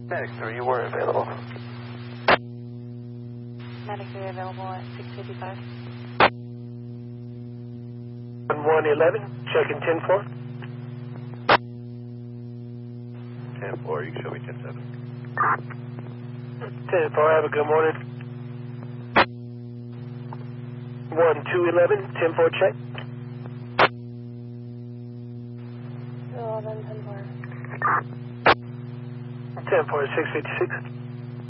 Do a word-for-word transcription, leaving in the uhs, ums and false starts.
Medic three, you were available. Medic three available at six fifty-five. one eleven, checking ten four. ten four, you can show me ten seven. ten four, have a good morning. one two eleven, ten four, check. eleven, ten four. ten four, six fifty-six.